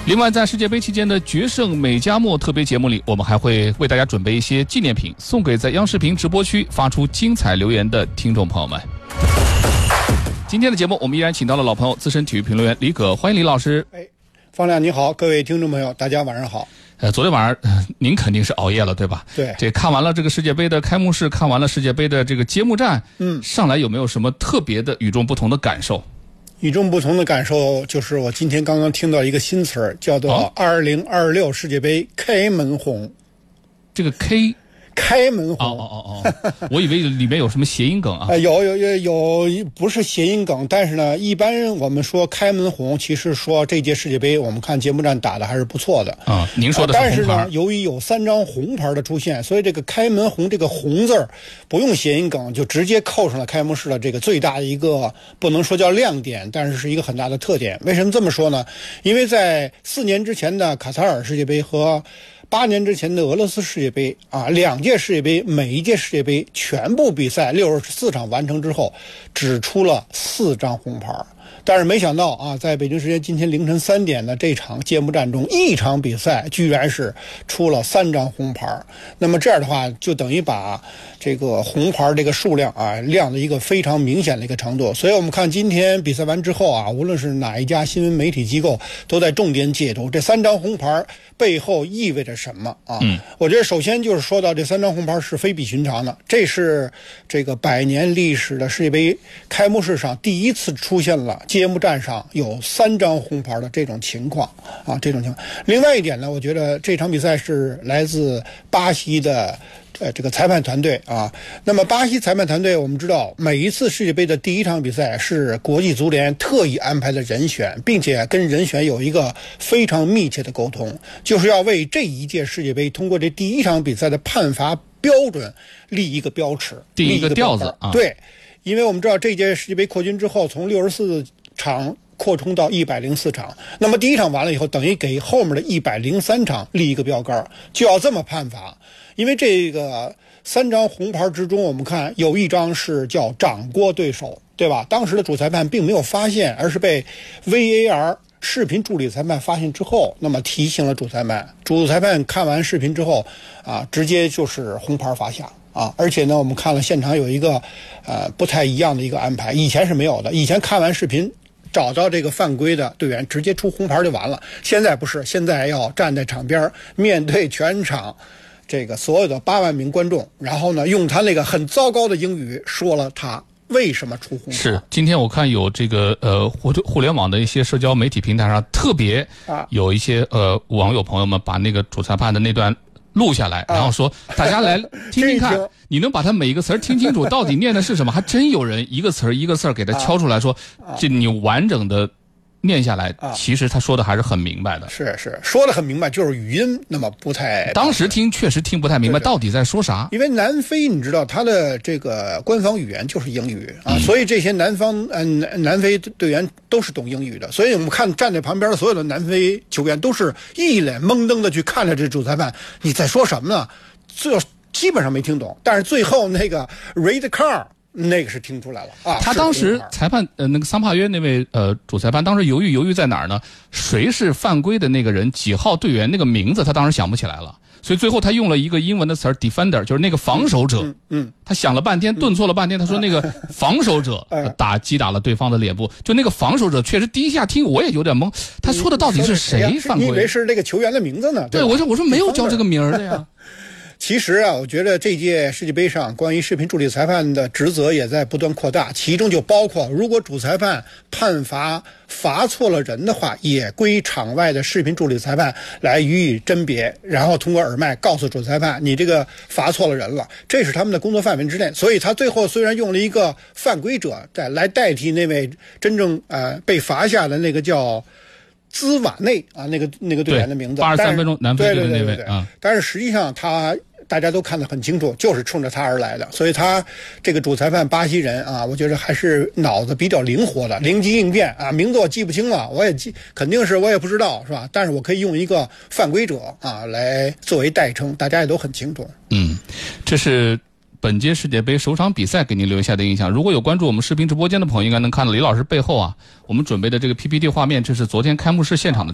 另外，在世界杯期间的决胜美加墨特别节目里，我们还会为大家准备一些纪念品，送给在央视频直播区发出精彩留言的听众朋友们。今天的节目，我们依然请到了老朋友、资深体育评论员李葛，欢迎李老师。 方亮你好，各位听众朋友，大家晚上好。 昨天晚上您肯定是熬夜了，对吧？ 对。 这看完了这个世界杯的开幕式，看完了世界杯的这个揭幕战，上来有没有什么特别的与众不同的感受？ 与众不同的感受就是我今天刚刚听到一个新词儿，叫做2026世界杯开门红。 这个 K。 开门红我以为里面有什么谐音梗啊。 有，不是谐音梗，但是呢，一般我们说开门红，其实说这届世界杯我们看揭幕战打的还是不错的啊。您说的是红牌， 但是呢，由于有3张红牌的出现，所以这个开门红这个红字不用谐音梗，就直接扣上了开幕式的这个最大的一个，不能说叫亮点，但是是一个很大的特点。为什么这么说呢？因为在4年之前的卡塔尔世界杯和8年之前的俄罗斯世界杯2届世界杯，每一届世界杯全部比赛64场完成之后，只出了4张红牌。但是没想到在北京时间今天凌晨3点的这场揭幕战中，一场比赛居然是出了3张红牌。那么这样的话，就等于把这个红牌这个数量亮的一个非常明显的一个程度。所以我们看今天比赛完之后无论是哪一家新闻媒体机构都在重点解读这3张红牌背后意味着什么我觉得首先就是说到这3张红牌是非比寻常的，这是这个100年历史的世界杯开幕式上第一次出现了揭幕战上有3张红牌的这种情况另外一点呢，我觉得这场比赛是来自巴西的这个裁判团队那么巴西裁判团队我们知道，每一次世界杯的第一场比赛是国际足联特意安排的人选，并且跟人选有一个非常密切的沟通，就是要为这一届世界杯通过这第一场比赛的判罚标准立一个标尺， 定一个调子对，因为我们知道这届世界杯扩军之后，从64场扩充到104场，那么第一场完了以后，等于给后面的103场立一个标杆，就要这么判罚。因为这个3张红牌之中，我们看有一张是叫掌掴对手，对吧？当时的主裁判并没有发现，而是被 VAR 视频助理裁判发现之后，那么提醒了主裁判。主裁判看完视频之后直接就是红牌罚下而且呢，我们看了现场有一个不太一样的一个安排，以前是没有的。以前看完视频找到这个犯规的队员直接出红牌就完了，现在不是，现在要站在场边面对全场这个所有的8万名观众，然后呢用他那个很糟糕的英语说了他为什么出红牌。 是，今天我看有这个互联网的一些社交媒体平台上，特别有一些网友朋友们把那个主裁判的那段录下来，然后说大家来听听看，你能把他每一个词儿听清楚到底念的是什么？还真有人一个词儿一个字儿给他敲出来说，这你完整的念下来，其实他说的还是很明白的。 是说的很明白，就是语音那么不太， 当时确实听不太明白到底在说啥。 因为南非你知道他的这个官方语言就是英语所以这些南非队员都是懂英语的，所以我们看站在旁边的所有的南非球员都是一脸懵登的去看着这主裁判，你在说什么呢？这基本上没听懂，但是最后那个 red card那个是听出来了他当时裁判那个桑帕约那位主裁判当时犹豫在哪儿呢？谁是犯规的那个人，几号队员那个名字他当时想不起来了，所以最后他用了一个英文的词儿 defender， 就是那个防守者。他想了半天，顿挫了半天，他说那个防守者击打了对方的脸部，就那个防守者确实第一下听我也有点懵，他说的到底是谁犯规？ 你以为是这个球员的名字呢？ 对，我说没有叫这个名儿的呀。 其实我觉得这届世界杯上关于视频助理裁判的职责也在不断扩大，其中就包括如果主裁判判罚错了人的话，也归场外的视频助理裁判来予以甄别，然后通过耳麦告诉主裁判你这个罚错了人了，这是他们的工作范围之内。所以他最后虽然用了一个犯规者来代替那位真正被罚下的那个叫兹瓦内那个队员的名字 ，83分钟南非队的那位但是实际上大家都看得很清楚，就是冲着他而来的，所以他这个主裁判巴西人我觉得还是脑子比较灵活的，灵机应变名字我记不清了，肯定是我也不知道是吧？但是我可以用一个犯规者来作为代称，大家也都很清楚。 这是本届世界杯首场比赛给您留下的印象。如果有关注我们视频直播间的朋友，应该能看到李老师背后我们准备的这个 PPT 画面，这是昨天开幕式现场的